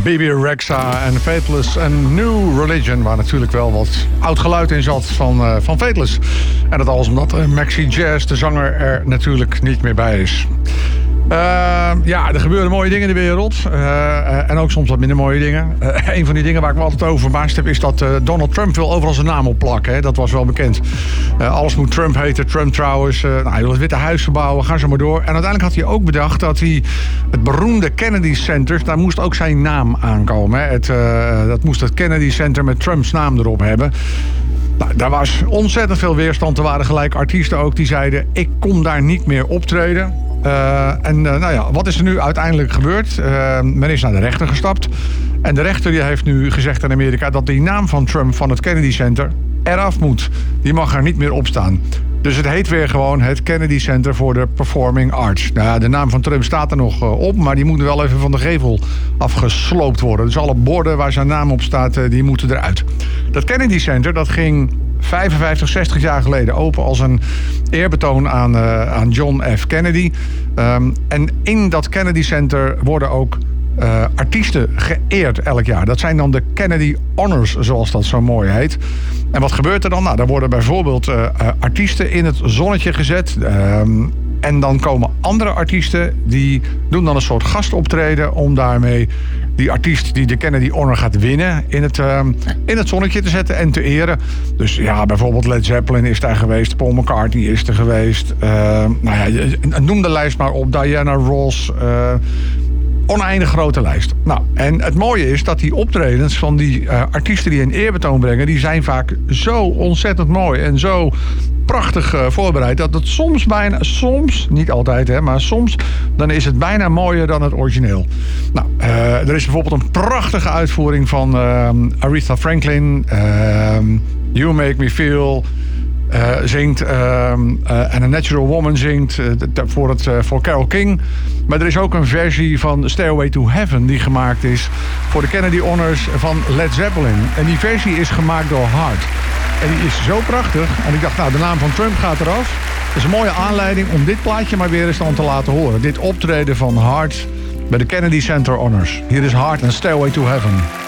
Bebe Rexha en Faithless en New Religion, waar natuurlijk wel wat oud geluid in zat van Faithless. En dat alles omdat Maxi Jazz, de zanger, er natuurlijk niet meer bij is. Ja, er gebeuren mooie dingen in de wereld. En ook soms wat minder mooie dingen. Een van die dingen waar ik me altijd over verbaasd heb, is dat Donald Trump wil overal zijn naam op plakken. Hè? Dat was wel bekend. Alles moet Trump heten, Trump trouwens. Hij wil het Witte Huis verbouwen, ga zo maar door. En uiteindelijk had hij ook bedacht dat hij het beroemde Kennedy Center, daar moest ook zijn naam aankomen. Hè? Dat moest het Kennedy Center met Trumps naam erop hebben. Nou, daar was ontzettend veel weerstand. Er waren gelijk artiesten ook die zeiden, ik kom daar niet meer optreden. Nou ja, wat is er nu uiteindelijk gebeurd? Men is naar de rechter gestapt. En de rechter die heeft nu gezegd in Amerika dat die naam van Trump van het Kennedy Center eraf moet. Die mag er niet meer op staan. Dus het heet weer gewoon het Kennedy Center for the Performing Arts. Nou, de naam van Trump staat er nog op, maar die moeten wel even van de gevel afgesloopt worden. Dus alle borden waar zijn naam op staat, die moeten eruit. Dat Kennedy Center, dat ging 55, 60 jaar geleden open als een eerbetoon aan John F. Kennedy. En in dat Kennedy Center worden ook artiesten geëerd elk jaar. Dat zijn dan de Kennedy Honors, zoals dat zo mooi heet. En wat gebeurt er dan? Nou, daar worden bijvoorbeeld artiesten in het zonnetje gezet. En dan komen andere artiesten, die doen dan een soort gastoptreden om daarmee die artiest die de Kennedy Honor gaat winnen in het zonnetje te zetten en te eren. Dus ja, bijvoorbeeld Led Zeppelin is daar geweest, Paul McCartney is er geweest. Noem de lijst maar op, Diana Ross. Oneindig grote lijst. Nou, en het mooie is dat die optredens van die artiesten die een eerbetoon brengen, die zijn vaak zo ontzettend mooi en zo prachtig voorbereid dat het soms, niet altijd, hè, maar soms, dan is het bijna mooier dan het origineel. Nou, er is bijvoorbeeld een prachtige uitvoering van Aretha Franklin, You Make Me Feel, zingt en A Natural Woman zingt voor Carole King. Maar er is ook een versie van Stairway to Heaven die gemaakt is voor de Kennedy Honors van Led Zeppelin. En die versie is gemaakt door Heart. En die is zo prachtig. En ik dacht, nou, de naam van Trump gaat eraf. Dat is een mooie aanleiding om dit plaatje maar weer eens dan te laten horen. Dit optreden van Heart bij de Kennedy Center Honors. Hier is Heart en Stairway to Heaven.